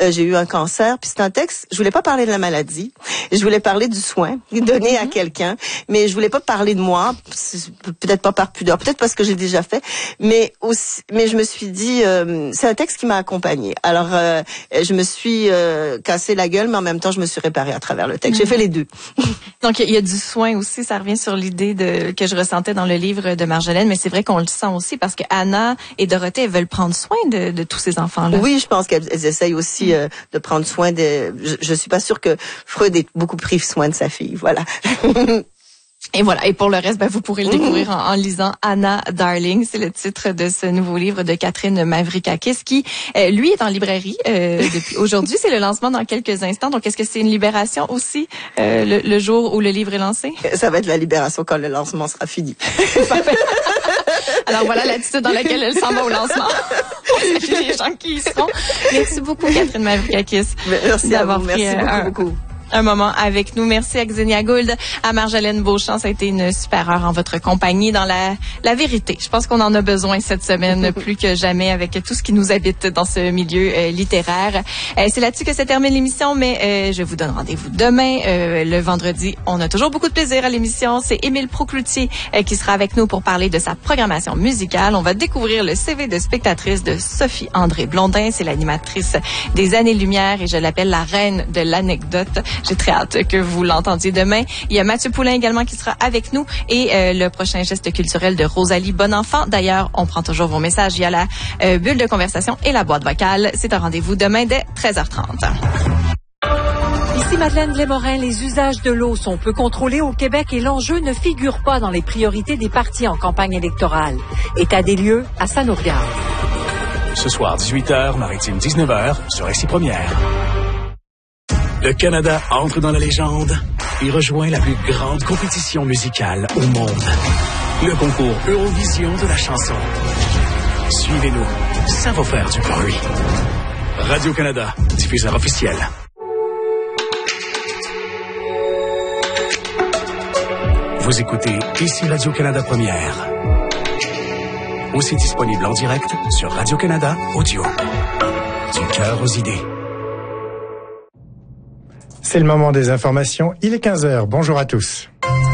j'ai eu un cancer, puis c'est un texte, je voulais pas parler de la maladie, je voulais parler du soin donné à quelqu'un, mais je voulais pas parler de moi, peut-être pas par pudeur, peut-être parce que j'ai déjà fait, mais je me suis dit, c'est un texte qui m'a accompagnée. Alors, je me suis cassé la gueule, mais en même temps, je me suis réparée à travers le texte. J'ai fait les deux. Donc, il y a du soin aussi, ça revient sur l'idée que je ressentais dans le livre de Marjolaine, mais c'est vrai qu'on le sent aussi parce que Anna et Dorothée, elles veulent prendre soin de tous ces enfants-là. Oui, je pense qu'elles essayent aussi de prendre soin de... Je suis pas sûre que Freud ait beaucoup pris soin de sa fille, voilà. Et voilà. Et pour le reste, vous pourrez le découvrir en lisant Anna Darling. C'est le titre de ce nouveau livre de Catherine Mavrikakis qui, lui, est en librairie depuis aujourd'hui. C'est le lancement dans quelques instants. Donc, est-ce que c'est une libération aussi le jour où le livre est lancé? Ça va être la libération quand le lancement sera fini. Alors voilà l'attitude dans laquelle elle s'en va au lancement. Les gens qui y seront. Merci beaucoup, Catherine Mavrikakis. Merci d'avoir pris beaucoup. Un moment avec nous. Merci à Xenia Gould, à Marjolaine Beauchamp. Ça a été une super heure en votre compagnie dans la vérité. Je pense qu'on en a besoin cette semaine plus que jamais avec tout ce qui nous habite dans ce milieu littéraire. C'est là-dessus que se termine l'émission, mais je vous donne rendez-vous demain. Le vendredi, on a toujours beaucoup de plaisir à l'émission. C'est Émile Procloutier qui sera avec nous pour parler de sa programmation musicale. On va découvrir le CV de spectatrice de Sophie-André Blondin. C'est l'animatrice des Années-Lumière et je l'appelle la reine de l'anecdote. J'ai très hâte que vous l'entendiez demain. Il y a Mathieu Poulain également qui sera avec nous et le prochain geste culturel de Rosalie Bonenfant. D'ailleurs, on prend toujours vos messages via la bulle de conversation et la boîte vocale. C'est un rendez-vous demain dès 13h30. Ici Madeleine Blais-Morin, les usages de l'eau sont peu contrôlés au Québec et l'enjeu ne figure pas dans les priorités des partis en campagne électorale. État des lieux à Sanourial. Ce soir, 18h, Maritime 19h, sur Récit Première. Le Canada entre dans la légende et rejoint la plus grande compétition musicale au monde. Le concours Eurovision de la chanson. Suivez-nous, ça va faire du bruit. Radio-Canada, diffuseur officiel. Vous écoutez ici Radio-Canada Première. Aussi disponible en direct sur Radio-Canada Audio. Du cœur aux idées. C'est le moment des informations. Il est 15h. Bonjour à tous.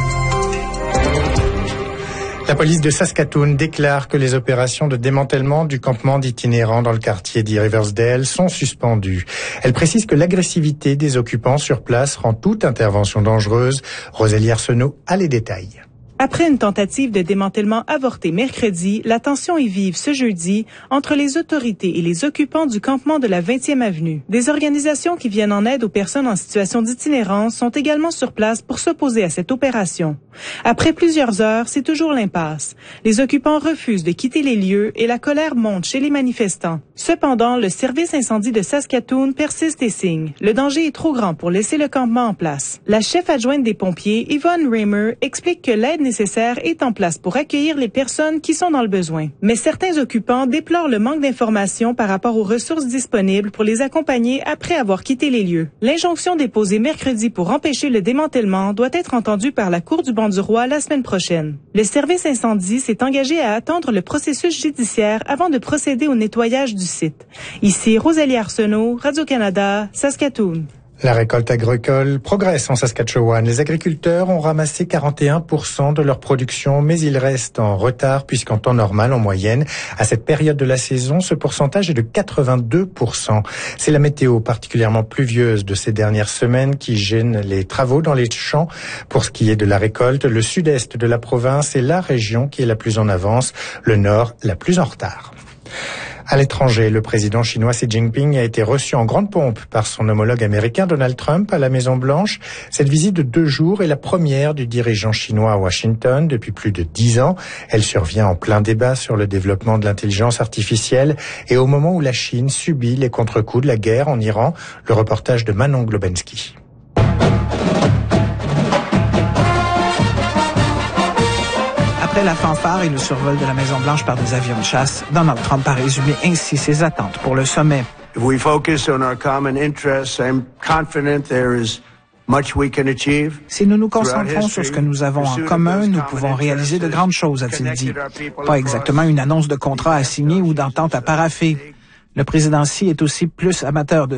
La police de Saskatoon déclare que les opérations de démantèlement du campement d'itinérants dans le quartier d'Riversdale sont suspendues. Elle précise que l'agressivité des occupants sur place rend toute intervention dangereuse. Rosalie Arsenault a les détails. Après une tentative de démantèlement avortée mercredi, la tension est vive ce jeudi entre les autorités et les occupants du campement de la 20e avenue. Des organisations qui viennent en aide aux personnes en situation d'itinérance sont également sur place pour s'opposer à cette opération. Après plusieurs heures, c'est toujours l'impasse. Les occupants refusent de quitter les lieux et la colère monte chez les manifestants. Cependant, le service incendie de Saskatoon persiste et signe. Le danger est trop grand pour laisser le campement en place. La chef adjointe des pompiers, Yvonne Raymer, explique que l'aide nécessaire est en place pour accueillir les personnes qui sont dans le besoin. Mais certains occupants déplorent le manque d'informations par rapport aux ressources disponibles pour les accompagner après avoir quitté les lieux. L'injonction déposée mercredi pour empêcher le démantèlement doit être entendue par la Cour du banc du roi la semaine prochaine. Le service incendie s'est engagé à attendre le processus judiciaire avant de procéder au nettoyage du site. Ici Rosalie Arsenault, Radio-Canada, Saskatoon. La récolte agricole progresse en Saskatchewan. Les agriculteurs ont ramassé 41% de leur production, mais ils restent en retard puisqu'en temps normal, en moyenne, à cette période de la saison, ce pourcentage est de 82%. C'est la météo particulièrement pluvieuse de ces dernières semaines qui gêne les travaux dans les champs. Pour ce qui est de la récolte, le sud-est de la province est la région qui est la plus en avance, le nord la plus en retard. À l'étranger, le président chinois Xi Jinping a été reçu en grande pompe par son homologue américain Donald Trump à la Maison-Blanche. Cette visite de 2 jours est la première du dirigeant chinois à Washington depuis plus de 10 ans. Elle survient en plein débat sur le développement de l'intelligence artificielle et au moment où la Chine subit les contre-coups de la guerre en Iran. Le reportage de Manon Globensky. Après la fanfare et le survol de la Maison-Blanche par des avions de chasse, Donald Trump a résumé ainsi ses attentes pour le sommet. If we focus on our common interests, I'm confident there is much we can achieve. Si nous nous concentrons sur ce que nous avons en commun, nous pouvons réaliser de grandes choses, a-t-il dit. Pas exactement une annonce de contrat à signer ou d'entente à paraffer. Le président Xi est aussi plus amateur de